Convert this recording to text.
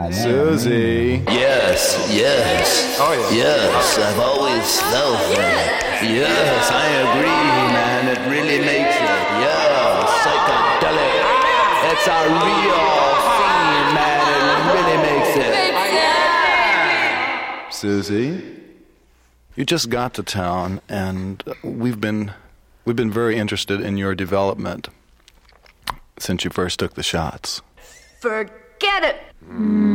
Susie. Yes. Oh, yeah. Yes, I've always felt that. Yes, I agree, man. It really makes it. Yeah, psychedelic. It's a real thing, man. It really makes it. Susie, you just got to town, and we've been very interested in your development since you first took the shots. Forget it.